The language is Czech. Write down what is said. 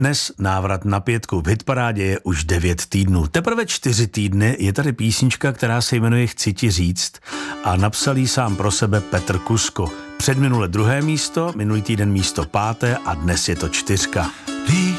Dnes návrat na 5 v hitparádě je už 9 týdnů. Teprve 4 týdny je tady písnička, která se jmenuje Chci ti říct a napsal ji sám pro sebe Petr Kusko. Předminule 2. místo, minulý týden místo 5. a dnes je to 4.